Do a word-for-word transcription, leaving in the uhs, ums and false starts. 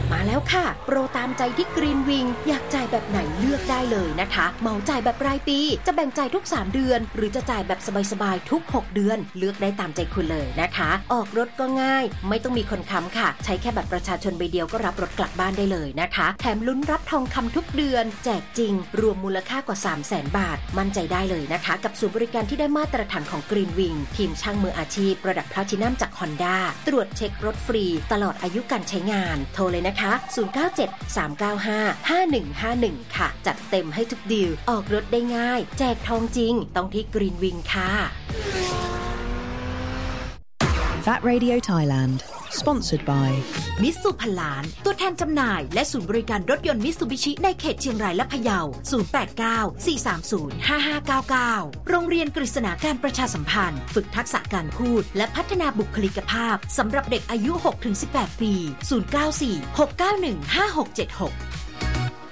มาแล้วค่ะโปรตามใจที่กรีนวิงอยากจ่ายแบบไหนเลือกได้เลยนะคะเหมาจ่ายแบบรายปีจะแบ่งจ่ายทุกสามเดือนหรือจะจ่ายแบบสบายๆทุกหกเดือนเลือกได้ตามใจคุณเลยนะคะออกรถก็ง่ายไม่ต้องมีคนค้ำค่ะใช้แค่บัตรประชาชนใบเดียวก็รับรถกลับบ้านได้เลยนะคะแถมลุ้นรับทองคำทุกเดือนแจกจริงรวมมูลค่ากว่า สามแสน บาทมั่นใจได้เลยนะคะกับศูนย์บริการที่ได้มาตรฐานของ Green Wing ทีมช่างมืออาชีพระดับ Platinum จาก Honda ตรวจเช็ครถฟรีตลอดอายุการใช้งานโทรเลยนะคะศูนย์ เก้า เจ็ด สาม เก้า ห้า ห้า หนึ่ง ห้า หนึ่งค่ะจัดเต็มให้ทุกดีลออกรถได้ง่ายแจกทองจริงต้องที่ Green Wing ค่ะ Fat Radio Thailand Sponsored by มิตซูพันล้านตัวแทนจำหน่ายและศูนย์บริการรถยนต์มิตซูบิชิในเขตเชียงรายและพะเยาศูนย์ แปด เก้า สี่ สาม ศูนย์ ห้า ห้า เก้า เก้าโรงเรียนกฤษณาการประชาสัมพันธ์ฝึกทักษะการพูดและพัฒนาบุคลิกภาพสำหรับเด็กอายุ หกถึงสิบแปด ปีศูนย์ เก้า สี่ หก เก้า หนึ่ง ห้า หก เจ็ด หก